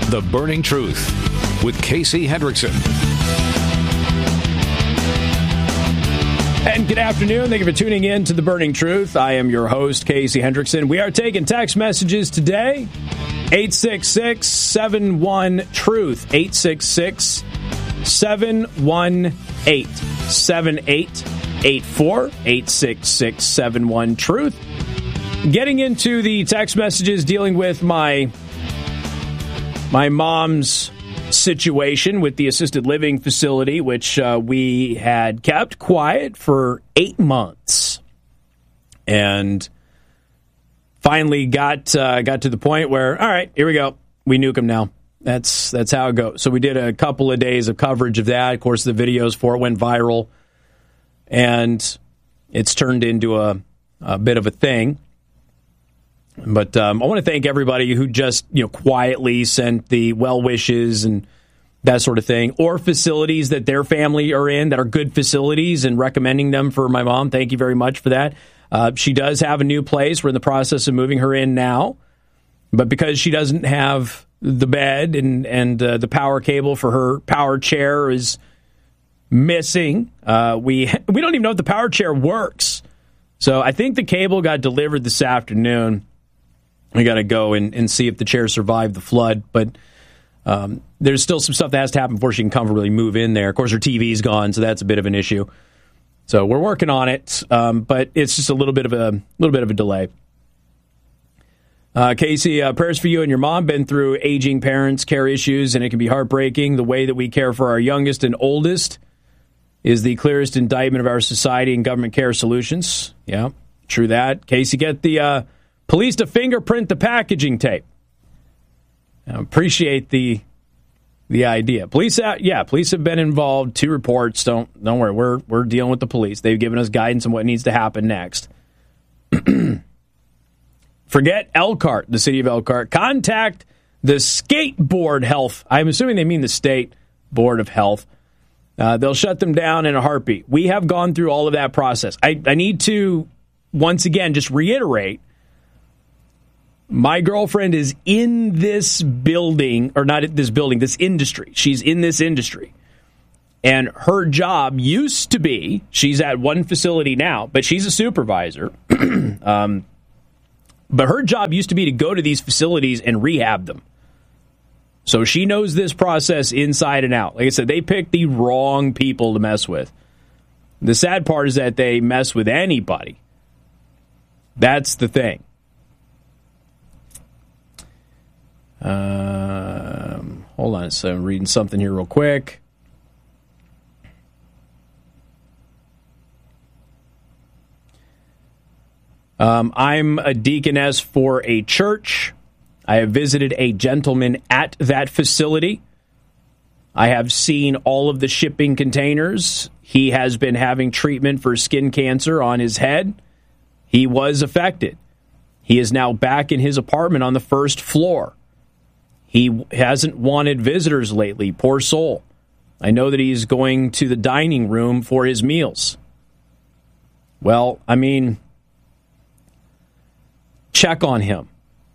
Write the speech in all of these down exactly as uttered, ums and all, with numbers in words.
The Burning Truth with Casey Hendrickson. And good afternoon. Thank you for tuning in to The Burning Truth. I am your host, Casey Hendrickson. We are taking text messages today. eight six six, seven one, truth. eight six six, seven one eight, seven eight eight four. eight six six, seven one, truth. Getting into the text messages dealing with my my mom's situation with the assisted living facility, which uh, we had kept quiet for eight months, and finally got uh, got to the point where, all right, here we go, we nuke them now. That's that's how it goes. So we did a couple of days of coverage of that. Of course, the videos for it went viral, and it's turned into a, a bit of a thing. But um, I want to thank everybody who just, you know, quietly sent the well wishes and that sort of thing, or facilities that their family are in that are good facilities and recommending them for my mom. Thank you very much for that. Uh, she does have a new place. We're in the process of moving her in now. But because she doesn't have the bed and, and uh, the power cable for her power chair is missing, uh, we we don't even know if the power chair works. So I think the cable got delivered this afternoon. We got to go and, and see if the chair survived the flood. But um, there's still some stuff that has to happen before she can comfortably move in there. Of course, her T V's gone, so that's a bit of an issue. So we're working on it, um, but it's just a little bit of a little bit of a delay. Uh, Casey, uh, prayers for you and your mom. Been through aging parents, care issues, and it can be heartbreaking. The way that we care for our youngest and oldest is the clearest indictment of our society and government care solutions. Yeah, true that. Casey, get the uh, police to fingerprint the packaging tape. I appreciate the the idea. Police, uh, yeah, police have been involved. Two reports. Don't don't worry. We're we're dealing with the police. They've given us guidance on what needs to happen next. Forget Elkhart, the city of Elkhart. Contact the Skateboard Health. I'm assuming they mean the State Board of Health. Uh, they'll shut them down in a heartbeat. We have gone through all of that process. I, I need to once again just reiterate. My girlfriend is in this building, or not this building, this industry. She's in this industry. And her job used to be, she's at one facility now, but she's a supervisor. um, but her job used to be to go to these facilities and rehab them. So she knows this process inside and out. Like I said, they picked the wrong people to mess with. The sad part is that they mess with anybody. That's the thing. Um, hold on a second. I'm reading something here real quick. Um, I'm a deaconess for a church. I have visited a gentleman at that facility. I have seen all of the shipping containers. He has been having treatment for skin cancer on his head. He was affected. He is now back in his apartment on the first floor. He hasn't wanted visitors lately, poor soul. I know that he's going to the dining room for his meals. Well, I mean, check on him.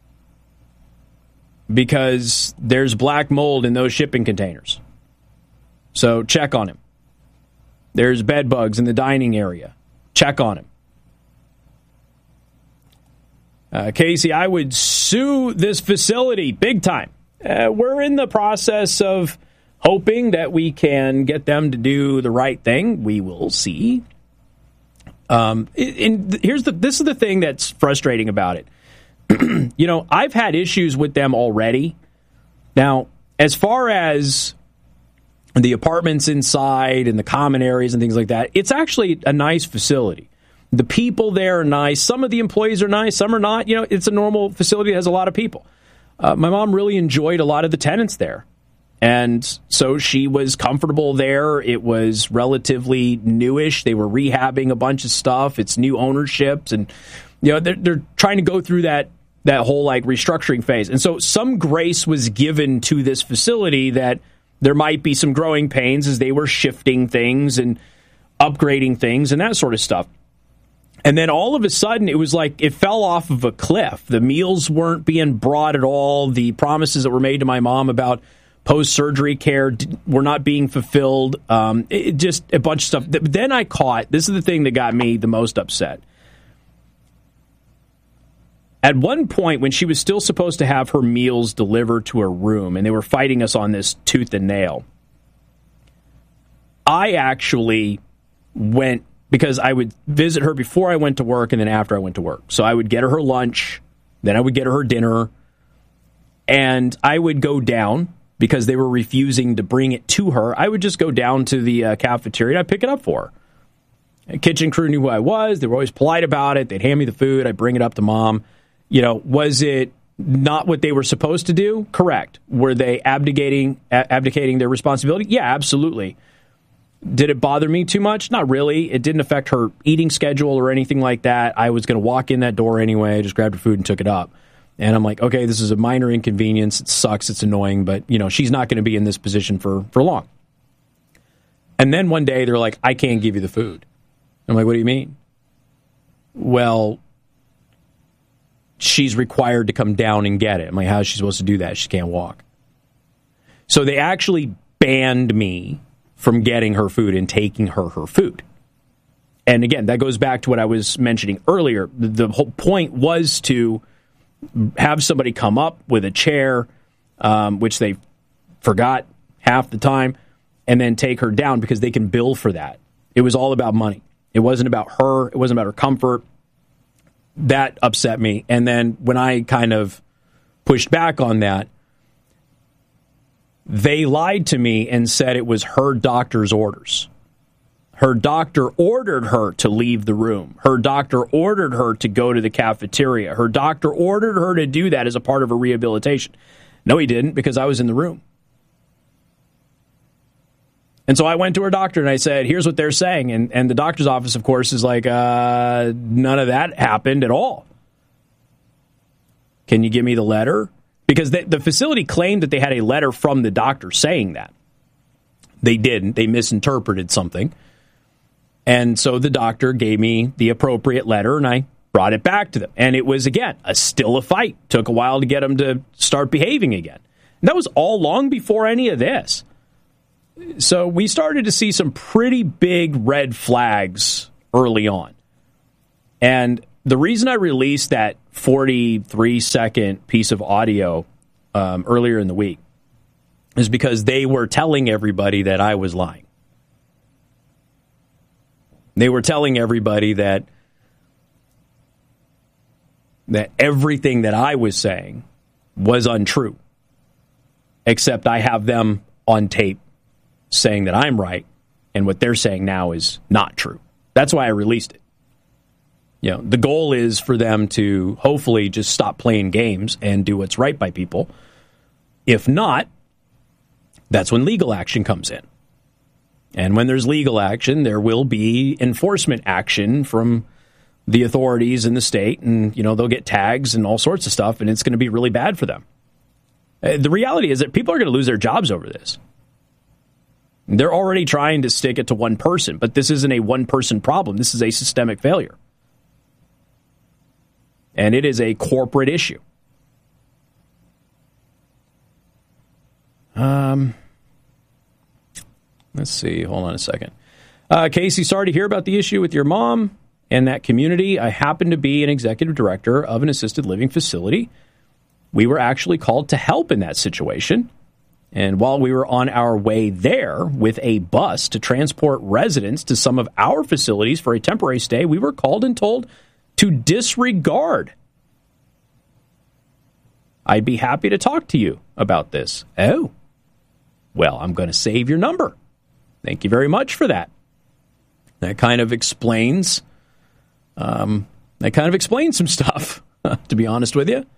Because there's black mold in those shipping containers. So check on him. There's bed bugs in the dining area. Check on him. Uh, Casey, I would sue this facility big time. Uh, we're in the process of hoping that we can get them to do the right thing. We will see. Um, and here's the this is the thing that's frustrating about it. You know, I've had issues with them already. Now, as far as the apartments inside and the common areas and things like that, it's actually a nice facility. The people there are nice. Some of the employees are nice. Some are not. You know, it's a normal facility that has a lot of people. Uh, my mom really enjoyed a lot of the tenants there. And so she was comfortable there. It was relatively newish. They were rehabbing a bunch of stuff. It's new ownerships. And, you know, they're, they're trying to go through that that whole, like, restructuring phase. And so some grace was given to this facility that there might be some growing pains as they were shifting things and upgrading things and that sort of stuff. And then all of a sudden, it was like it fell off of a cliff. The meals weren't being brought at all. The promises that were made to my mom about post-surgery care were not being fulfilled. Um, it, just a bunch of stuff. Then I caught, this is the thing that got me the most upset. At one point, when she was still supposed to have her meals delivered to her room, and they were fighting us on this tooth and nail, I actually went, because I would visit her before I went to work and then after I went to work. So I would get her her lunch, then I would get her her dinner, and I would go down, because they were refusing to bring it to her. I would just go down to the uh, cafeteria and I'd pick it up for her. The kitchen crew knew who I was. They were always polite about it. They'd hand me the food. I'd bring it up to mom. You know, was it not what they were supposed to do? Correct. Were they abdicating, abdicating their responsibility? Yeah, absolutely. Did it bother me too much? Not really. It didn't affect her eating schedule or anything like that. I was going to walk in that door anyway. I just grabbed her food and took it up. And I'm like, okay, this is a minor inconvenience. It sucks. It's annoying. But, you know, she's not going to be in this position for, for long. And then one day they're like, I can't give you the food. I'm like, what do you mean? Well, she's required to come down and get it. I'm like, how is she supposed to do that? She can't walk. So they actually banned me from getting her food and taking her her food. And again, that goes back to what I was mentioning earlier. The whole point was to have somebody come up with a chair, um, which they forgot half the time, and then take her down because they can bill for that. It was all about money. It wasn't about her. It wasn't about her comfort. That upset me. And then when I kind of pushed back on that, they lied to me and said it was her doctor's orders. Her doctor ordered her to leave the room. Her doctor ordered her to go to the cafeteria. Her doctor ordered her to do that as a part of her rehabilitation. No, he didn't, because I was in the room. And so I went to her doctor and I said, here's what they're saying. And, and the doctor's office, of course, is like, uh, none of that happened at all. Can you give me the letter? Because the, the facility claimed that they had a letter from the doctor saying that. They didn't. They misinterpreted something. And so the doctor gave me the appropriate letter, and I brought it back to them. And it was, again, a still a fight. Took a while to get them to start behaving again. And that was all long before any of this. So we started to see some pretty big red flags early on. And the reason I released that forty-three second piece of audio um, earlier in the week is because they were telling everybody that I was lying. They were telling everybody that that everything that I was saying was untrue, except I have them on tape saying that I'm right, and what they're saying now is not true. That's why I released it. You know, the goal is for them to hopefully just stop playing games and do what's right by people. If not, that's when legal action comes in. And when there's legal action, there will be enforcement action from the authorities in the state, and, you know, they'll get tags and all sorts of stuff, and it's going to be really bad for them. Uh, the reality is that people are going to lose their jobs over this. They're already trying to stick it to one person, but this isn't a one-person problem. This is a systemic failure. And it is a corporate issue. Um, let's see. Hold on a second. Uh, Casey, sorry to hear about the issue with your mom and that community. I happen to be an executive director of an assisted living facility. We were actually called to help in that situation. And while we were on our way there with a bus to transport residents to some of our facilities for a temporary stay, we were called and told to disregard. I'd be happy to talk to you about this. Oh, well, I'm going to save your number. Thank you very much for that. That kind of explains, um, that kind of explains some stuff, to be honest with you.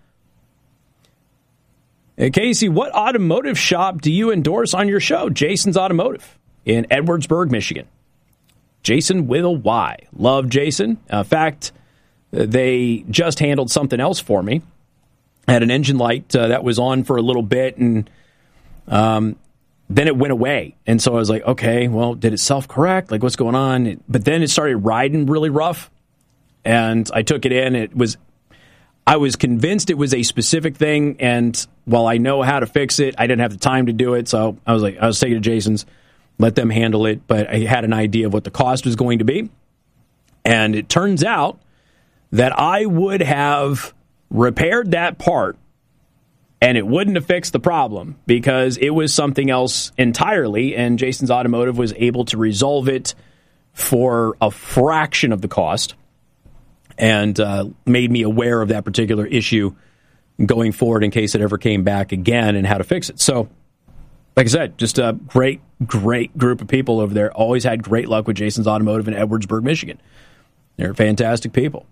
Hey, Casey, what automotive shop do you endorse on your show? Jason's Automotive in Edwardsburg, Michigan. Jason with a Y. Love Jason. In fact, they just handled something else for me. I had an engine light uh, that was on for a little bit, and um, then it went away. And so I was like, okay, well, did it self-correct? Like, what's going on? But then it started riding really rough. and I took it in. It was, I was convinced it was a specific thing, and while I know how to fix it, I didn't have the time to do it. So I was like, I was taking it to Jason's, let them handle it. But I had an idea of what the cost was going to be, and it turns out that I would have repaired that part, and it wouldn't have fixed the problem because it was something else entirely, and Jason's Automotive was able to resolve it for a fraction of the cost, and uh, made me aware of that particular issue going forward in case it ever came back again and how to fix it. So, like I said, just a great, great group of people over there. Always had great luck with Jason's Automotive in Edwardsburg, Michigan. They're fantastic people.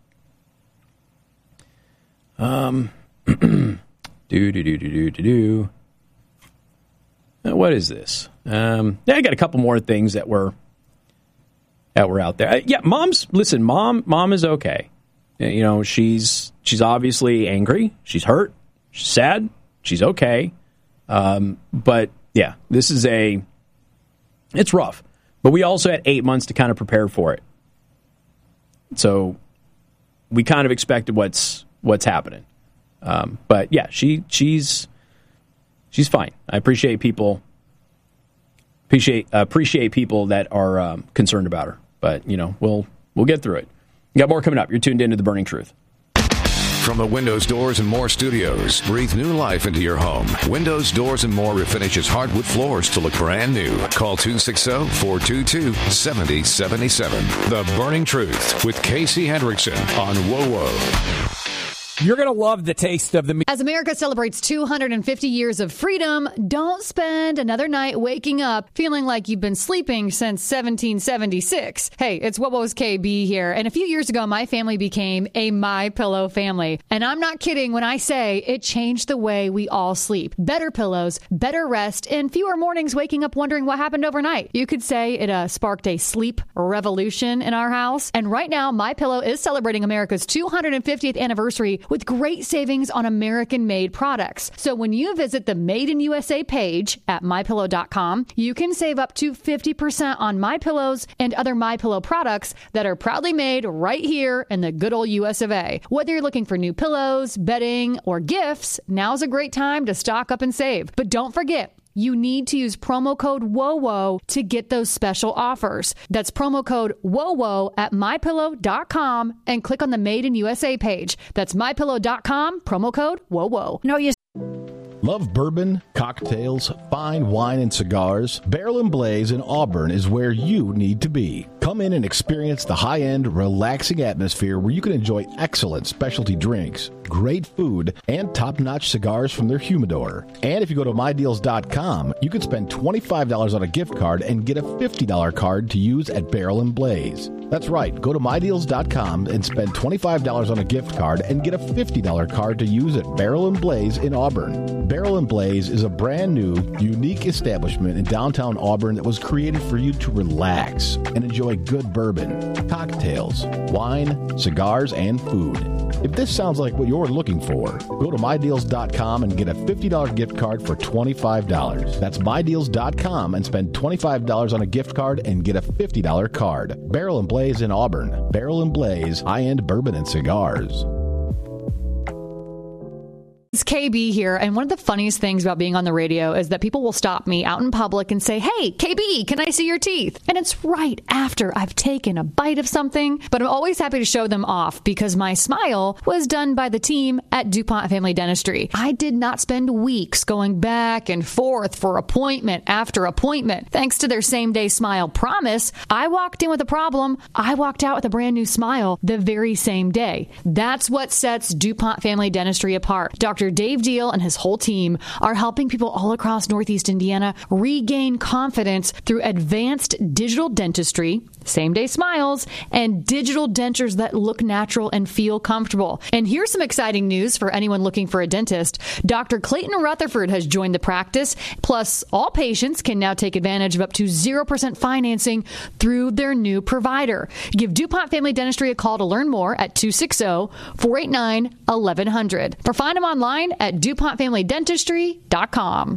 Um, do, do, do, do, do, do, do. Now, what is this? Um, yeah, I got a couple more things that were that were out there. Uh, yeah, mom's, listen, mom, mom is okay. You know, she's she's obviously angry. She's hurt. She's sad. She's okay. Um, but yeah, this is a, it's rough. But we also had eight months to kind of prepare for it. So we kind of expected what's what's happening. Um, but yeah, she she's she's fine. I appreciate people appreciate appreciate people that are um, concerned about her. But you know, we'll we'll get through it. We got more coming up. You're tuned into The Burning Truth. From the Windows, Doors, and More studios, breathe new life into your home. Windows, Doors, and More refinishes hardwood floors to look brand new. Call two six zero, four two two, seven zero seven seven. The Burning Truth with Casey Hendrickson on WoWo. You're going to love the taste of the meat. As America celebrates two hundred fifty years of freedom, don't spend another night waking up feeling like you've been sleeping since seventeen seventy-six. Hey, it's WoWo's K B here. And a few years ago, my family became a MyPillow family. And I'm not kidding when I say it changed the way we all sleep. Better pillows, better rest, and fewer mornings waking up wondering what happened overnight. You could say it uh, sparked a sleep revolution in our house. And right now, MyPillow is celebrating America's two hundred fiftieth anniversary with great savings on American-made products. So when you visit the Made in U S A page at my pillow dot com, you can save up to fifty percent on MyPillows and other MyPillow products that are proudly made right here in the good old U S of A. Whether you're looking for new pillows, bedding, or gifts, now's a great time to stock up and save. But don't forget, you need to use promo code WOWO to get those special offers. That's promo code WOWO at my pillow dot com and click on the Made in U S A page. That's my pillow dot com, promo code WOWO. No, you love bourbon, cocktails, fine wine, and cigars? Barrel and Blaze in Auburn is where you need to be. Come in and experience the high-end, relaxing atmosphere where you can enjoy excellent specialty drinks, great food, and top-notch cigars from their humidor. And if you go to my deals dot com, you can spend twenty-five dollars on a gift card and get a fifty dollars card to use at Barrel and Blaze. That's right. Go to my deals dot com and spend twenty-five dollars on a gift card and get a fifty dollars card to use at Barrel and Blaze in Auburn. Barrel and Blaze is a brand new, unique establishment in downtown Auburn that was created for you to relax and enjoy good bourbon, cocktails, wine, cigars, and food. If this sounds like what you're looking for, go to my deals dot com and get a fifty dollars gift card for twenty-five dollars. That's my deals dot com and spend twenty-five dollars on a gift card and get a fifty dollars card. Barrel and Blaze in Auburn. Barrel and Blaze, high-end bourbon and cigars. It's K B here, and one of the funniest things about being on the radio is that people will stop me out in public and say, "Hey, K B, can I see your teeth?" And it's right after I've taken a bite of something, but I'm always happy to show them off because my smile was done by the team at DuPont Family Dentistry. I did not spend weeks going back and forth for appointment after appointment. Thanks to their same-day smile promise, I walked in with a problem. I walked out with a brand new smile the very same day. That's what sets DuPont Family Dentistry apart. Doctor Dave Deal and his whole team are helping people all across Northeast Indiana regain confidence through advanced digital dentistry, same-day smiles, and digital dentures that look natural and feel comfortable. And here's some exciting news for anyone looking for a dentist. Doctor Clayton Rutherford has joined the practice. Plus, all patients can now take advantage of up to zero percent financing through their new provider. Give DuPont Family Dentistry a call to learn more at two six zero, four eight nine, one one zero zero or find them online at DuPont Family Dentistry dot com.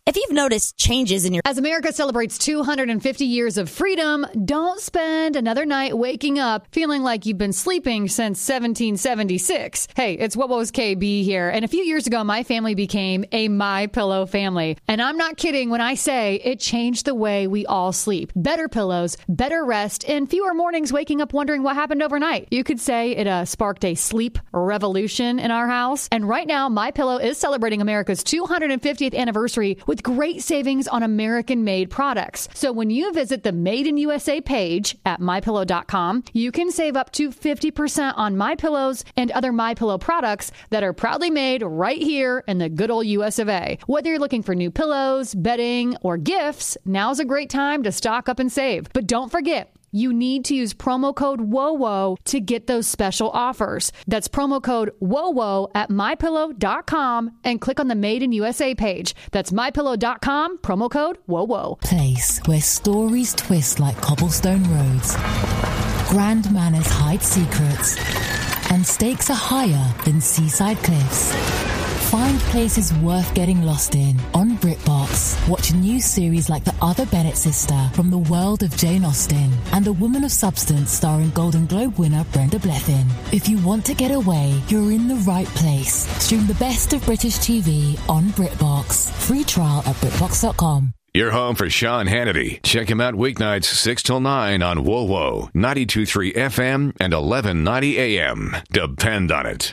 If you've noticed changes in your... As America celebrates two hundred fifty years of freedom, don't spend another night waking up feeling like you've been sleeping since seventeen seventy-six. Hey, it's What Was K B here. And a few years ago, my family became a MyPillow family. And I'm not kidding when I say it changed the way we all sleep. Better pillows, better rest, and fewer mornings waking up wondering what happened overnight. You could say it uh, sparked a sleep revolution in our house. And right now, MyPillow is celebrating America's two hundred fiftieth anniversary with great savings on American-made products. So when you visit the Made in U S A page at my pillow dot com, you can save up to fifty percent on MyPillows and other MyPillow products that are proudly made right here in the good old U S of A. Whether you're looking for new pillows, bedding, or gifts, now's a great time to stock up and save. But don't forget, you need to use promo code WOWO to get those special offers. That's promo code WOWO at my pillow dot com and click on the Made in U S A page. That's my pillow dot com, promo code WOWO. Place where stories twist like cobblestone roads, grand manners hide secrets, and stakes are higher than seaside cliffs. Find places worth getting lost in on BritBox. Watch new series like The Other Bennett Sister from the world of Jane Austen and The Woman of Substance starring Golden Globe winner Brenda Blethyn. If you want to get away, you're in the right place. Stream the best of British T V on BritBox. Free trial at BritBox dot com. You're home for Sean Hannity. Check him out weeknights six till nine on WoWo, ninety-two point three F M and eleven ninety A M. Depend on it.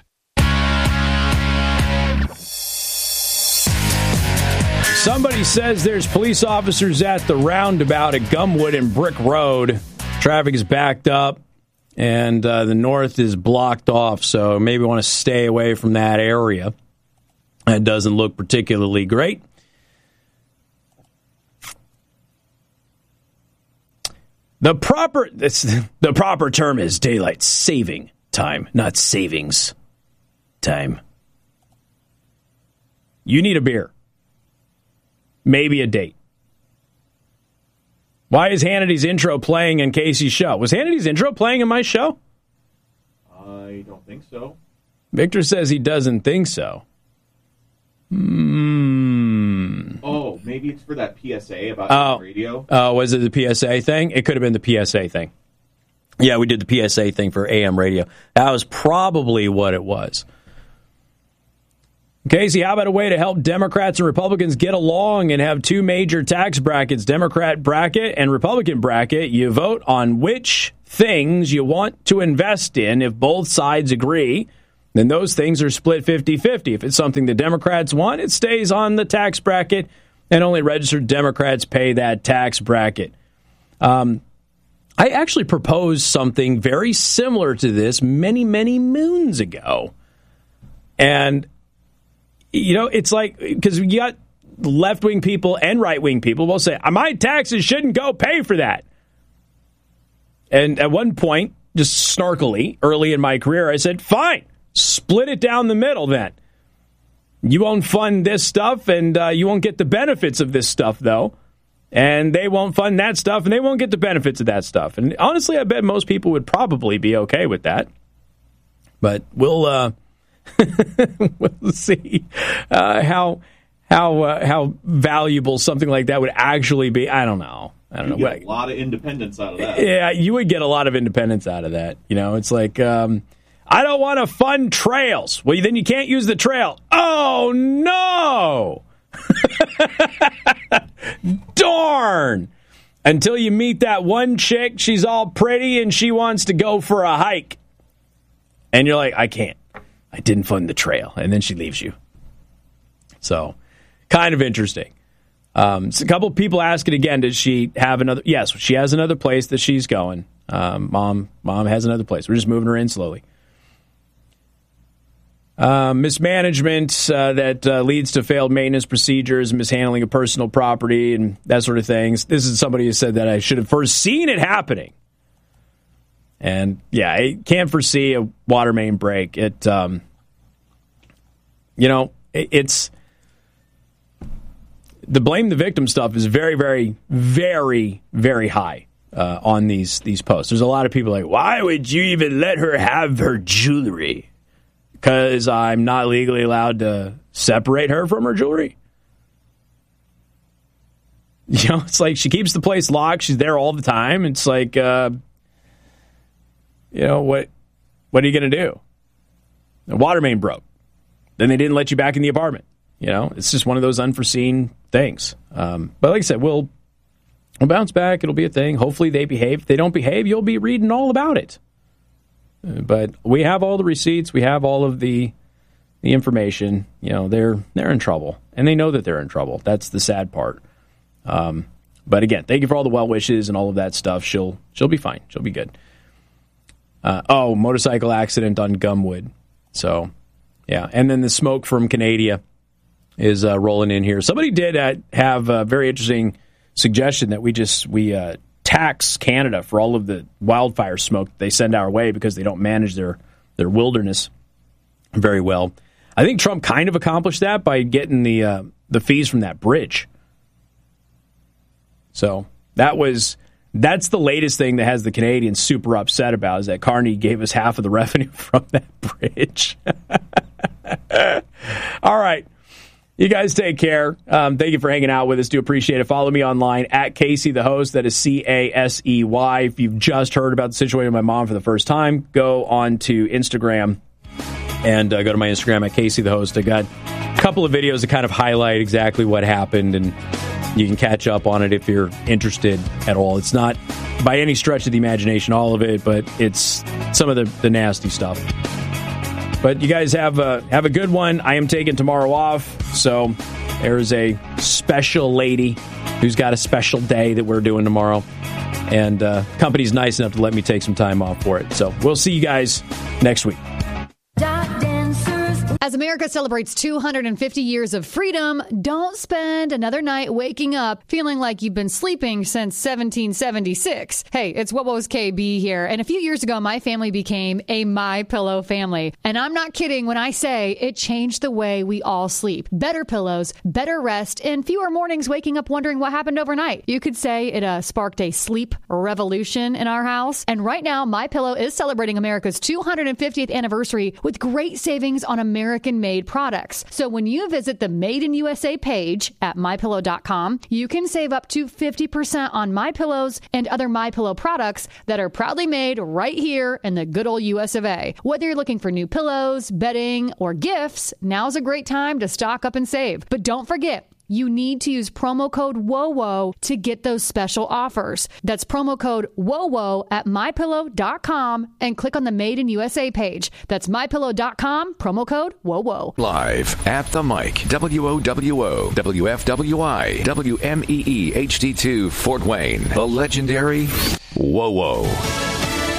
Somebody says there's police officers at the roundabout at Gumwood and Brick Road. Traffic is backed up, and uh, the north is blocked off, so maybe want to stay away from that area. It doesn't look particularly great. The proper the proper term is daylight saving time, not savings time. You need a beer. Maybe a date. Why is Hannity's intro playing in Casey's show? Was Hannity's intro playing in my show? I don't think so. Victor says he doesn't think so. Hmm. Oh, maybe it's for that P S A about oh. the radio. Oh, was it the P S A thing? It could have been the P S A thing. Yeah, we did the P S A thing for A M radio. That was probably what it was. Casey, how about a way to help Democrats and Republicans get along and have two major tax brackets, Democrat bracket and Republican bracket? You vote on which things you want to invest in. If both sides agree, then those things are split fifty-fifty. If it's something the Democrats want, it stays on the tax bracket, and only registered Democrats pay that tax bracket. Um, I actually proposed something very similar to this many, many moons ago. And you know, it's like, because you got left-wing people and right-wing people will say, my taxes shouldn't go pay for that. And at one point, just snarkily, early in my career, I said, fine, split it down the middle then. You won't fund this stuff, and uh, you won't get the benefits of this stuff, though. And they won't fund that stuff, and they won't get the benefits of that stuff. And honestly, I bet most people would probably be okay with that. But we'll... Uh, we'll see uh, how how uh, how valuable something like that would actually be. I don't know. I don't you know. Get a lot of independence out of that. Yeah, you would get a lot of independence out of that. You know, it's like um, I don't want to fund trails. Well, then you can't use the trail. Oh no! Darn! Until you meet that one chick, she's all pretty and she wants to go for a hike, and you're like, I can't. I didn't fund the trail, and then she leaves you. So, kind of interesting. Um, so a couple of people asking again, does she have another? Yes, she has another place that she's going. Um, mom, mom has another place. We're just moving her in slowly. Uh, mismanagement uh, that uh, leads to failed maintenance procedures, mishandling of personal property, and that sort of things. This is somebody who said that I should have first seen it happening. And, yeah, I can't foresee a water main break. It, um, you know, it, it's the blame the victim stuff is very, very, very, very high uh, on these these posts. There's a lot of people like, why would you even let her have her jewelry? Because I'm not legally allowed to separate her from her jewelry. You know, it's like she keeps the place locked. She's there all the time. It's like, uh, you know, what what are you going to do? The water main broke. Then they didn't let you back in the apartment. You know, it's just one of those unforeseen things. Um, but like I said, we'll, we'll bounce back. It'll be a thing. Hopefully they behave. If they don't behave, you'll be reading all about it. Uh, but we have all the receipts. We have all of the the information. You know, they're they're in trouble. And they know that they're in trouble. That's the sad part. Um, but again, thank you for all the well wishes and all of that stuff. She'll she'll be fine. She'll be good. Uh, oh, motorcycle accident on Gumwood. So, yeah. And then the smoke from Canada is uh, rolling in here. Somebody did uh, have a very interesting suggestion that we just we uh, tax Canada for all of the wildfire smoke they send our way because they don't manage their, their wilderness very well. I think Trump kind of accomplished that by getting the uh, the fees from that bridge. So that was that's the latest thing that has the Canadians super upset about is that Carney gave us half of the revenue from that bridge. All right. You guys take care. Um, thank you for hanging out with us. Do appreciate it. Follow me online at Casey the Host. That is C A S E Y. If you've just heard about the situation with my mom for the first time, go on to Instagram and uh, go to my Instagram at Casey the Host. I got a couple of videos that kind of highlight exactly what happened, and you can catch up on it if you're interested at all. It's not by any stretch of the imagination all of it, but it's some of the, the nasty stuff. But you guys have a, have a good one. I am taking tomorrow off, so there's a special lady who's got a special day that we're doing tomorrow. And uh, company's nice enough to let me take some time off for it. So we'll see you guys next week. As America celebrates two hundred fifty years of freedom, don't spend another night waking up feeling like you've been sleeping since seventeen seventy-six. Hey, it's What Was K B here. And a few years ago, my family became a MyPillow family. And I'm not kidding when I say it changed the way we all sleep. Better pillows, better rest, and fewer mornings waking up wondering what happened overnight. You could say it uh, sparked a sleep revolution in our house. And right now, MyPillow is celebrating America's two hundred fiftieth anniversary with great savings on American American-made products. So when you visit the Made in U S A page at my pillow dot com, you can save up to fifty percent on MyPillows and other MyPillow products that are proudly made right here in the good old U S of A. Whether you're looking for new pillows, bedding, or gifts, now's a great time to stock up and save. But don't forget, you need to use promo code WOWO to get those special offers. That's promo code WOWO at my pillow dot com and click on the Made in U S A page. That's my pillow dot com, promo code WOWO. Live at the mic, W O W O, W F W I, W M E E H D two, Fort Wayne, the legendary WOWO.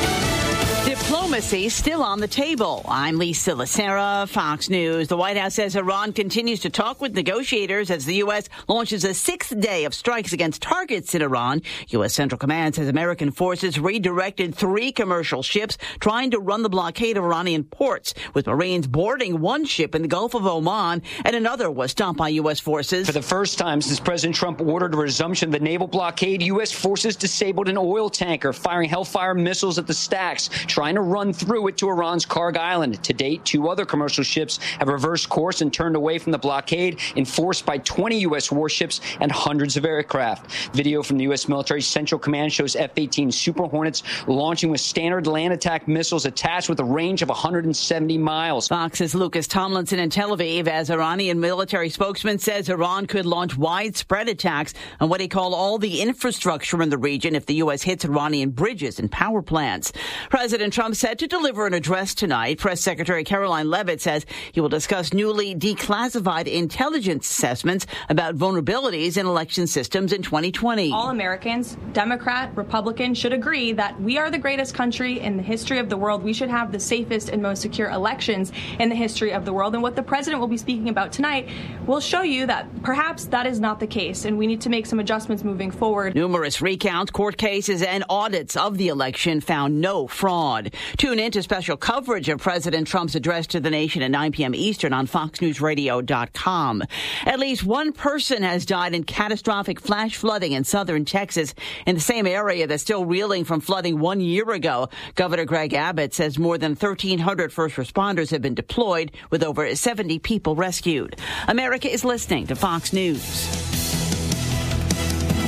Diplomacy still on the table. I'm Lisa Lacera, Fox News. The White House says Iran continues to talk with negotiators as the U S launches a sixth day of strikes against targets in Iran. U S Central Command says American forces redirected three commercial ships trying to run the blockade of Iranian ports, with Marines boarding one ship in the Gulf of Oman and another was stopped by U S forces. For the first time since President Trump ordered a resumption of the naval blockade, U S forces disabled an oil tanker firing Hellfire missiles at the stacks, trying to run through it to Iran's Karg Island. To date, two other commercial ships have reversed course and turned away from the blockade, enforced by twenty U S warships and hundreds of aircraft. Video from the U S military Central Command shows F eighteen Super Hornets launching with standard land attack missiles attached with a range of one hundred seventy miles. Fox's Lucas Tomlinson in Tel Aviv, as Iranian military spokesman says Iran could launch widespread attacks on what he called all the infrastructure in the region if the U S hits Iranian bridges and power plants. President Trump set to deliver an address tonight. Press Secretary Caroline Leavitt says he will discuss newly declassified intelligence assessments about vulnerabilities in election systems in twenty twenty. All Americans, Democrat, Republican, should agree that we are the greatest country in the history of the world. We should have the safest and most secure elections in the history of the world. And what the president will be speaking about tonight will show you that perhaps that is not the case, and we need to make some adjustments moving forward. Numerous recounts, court cases, and audits of the election found no fraud. Tune in to special coverage of President Trump's address to the nation at nine p.m. Eastern on fox news radio dot com. At least one person has died in catastrophic flash flooding in southern Texas, in the same area that's still reeling from flooding one year ago. Governor Greg Abbott says more than thirteen hundred first responders have been deployed, with over seventy people rescued. America is listening to Fox News.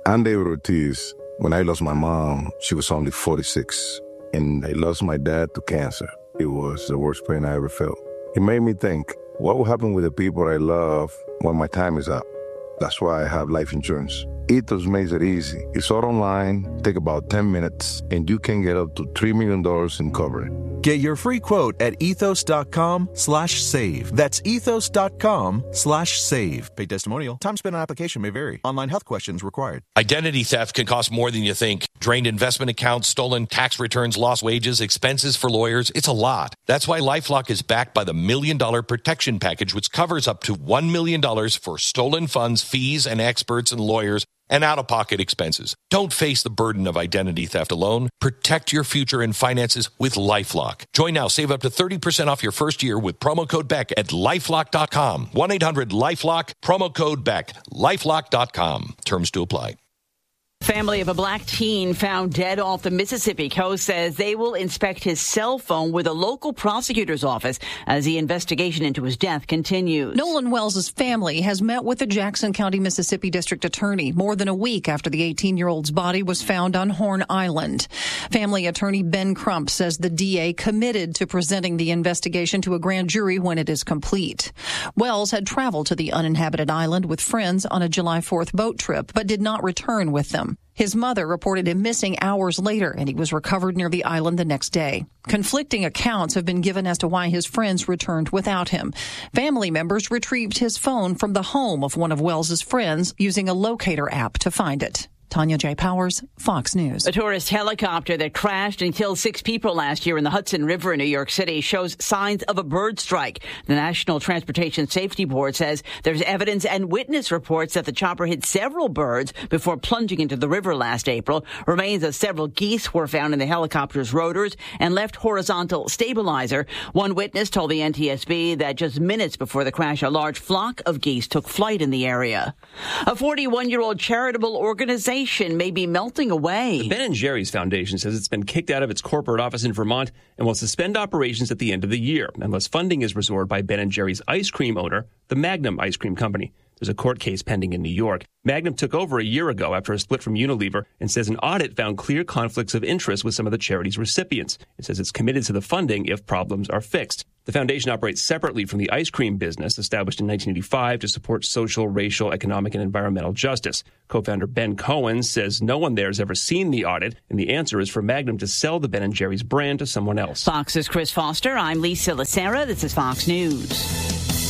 I'm David Ortiz. When I lost my mom, she was only forty-six. And I lost my dad to cancer. It was the worst pain I ever felt. It made me think, what will happen with the people I love when my time is up? That's why I have life insurance. Ethos makes it easy. It's all online, take about ten minutes, and you can get up to three million dollars in coverage. Get your free quote at ethos.com slash save. That's ethos.com slash save. Paid testimonial. Time spent on application may vary. Online health questions required. Identity theft can cost more than you think. Drained investment accounts, stolen tax returns, lost wages, expenses for lawyers. It's a lot. That's why LifeLock is backed by the Million Dollar Protection Package, which covers up to one million dollars for stolen funds, fees, and experts and lawyers, and out-of-pocket expenses. Don't face the burden of identity theft alone. Protect your future and finances with LifeLock. Join now. Save up to thirty percent off your first year with promo code Beck at lifelock dot com. one eight hundred lifelock, promo code Beck, lifelock dot com. Terms to apply. Family of a black teen found dead off the Mississippi coast says they will inspect his cell phone with a local prosecutor's office as the investigation into his death continues. Nolan Wells' family has met with the Jackson County, Mississippi District Attorney more than a week after the eighteen-year-old's body was found on Horn Island. Family attorney Ben Crump says the D A committed to presenting the investigation to a grand jury when it is complete. Wells had traveled to the uninhabited island with friends on a July fourth boat trip, but did not return with them. His mother reported him missing hours later, and he was recovered near the island the next day. Conflicting accounts have been given as to why his friends returned without him. Family members retrieved his phone from the home of one of Wells's friends using a locator app to find it. Tanya J. Powers, Fox News. A tourist helicopter that crashed and killed six people last year in the Hudson River in New York City shows signs of a bird strike. The National Transportation Safety Board says there's evidence and witness reports that the chopper hit several birds before plunging into the river last April. Remains of several geese were found in the helicopter's rotors and left horizontal stabilizer. One witness told the N T S B that just minutes before the crash, a large flock of geese took flight in the area. A forty-one-year-old charitable organization may be melting away. The Ben and Jerry's Foundation says it's been kicked out of its corporate office in Vermont and will suspend operations at the end of the year unless funding is restored by Ben and Jerry's ice cream owner, the Magnum Ice Cream Company. There's a court case pending in New York. Magnum took over a year ago after a split from Unilever and says an audit found clear conflicts of interest with some of the charity's recipients. It says it's committed to the funding if problems are fixed. The foundation operates separately from the ice cream business, established in nineteen eighty-five to support social, racial, economic, and environmental justice. Co-founder Ben Cohen says no one there has ever seen the audit, and the answer is for Magnum to sell the Ben and Jerry's brand to someone else. Fox's Chris Foster. I'm Lisa Lacera. This is Fox News.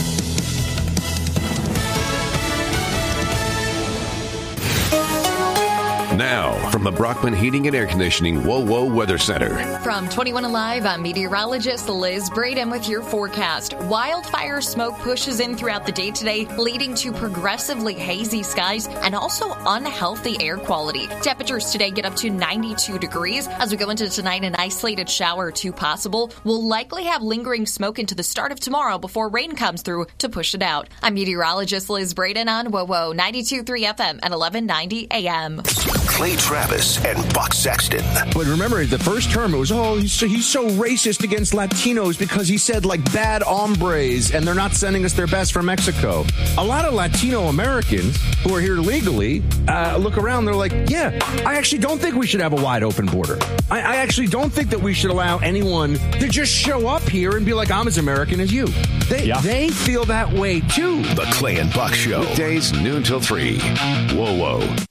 Now, from the Brockman Heating and Air Conditioning WoWo Weather Center. From twenty-one Alive, I'm meteorologist Liz Braden with your forecast. Wildfire smoke pushes in throughout the day today, leading to progressively hazy skies and also unhealthy air quality. Temperatures today get up to ninety-two degrees. As we go into tonight, an isolated shower or two possible. We'll likely have lingering smoke into the start of tomorrow before rain comes through to push it out. I'm meteorologist Liz Braden on WoWo ninety-two point three F M and eleven ninety A M. Clay Travis and Buck Sexton. But remember, the first term, it was, oh, he's so, he's so racist against Latinos because he said, like, bad hombres, and they're not sending us their best from Mexico. A lot of Latino Americans who are here legally uh, look around, they're like, yeah, I actually don't think we should have a wide open border. I, I actually don't think that we should allow anyone to just show up here and be like, I'm as American as you. They, yeah. they feel that way, too. The Clay and Buck Show. Weekdays, noon till three. WoWo.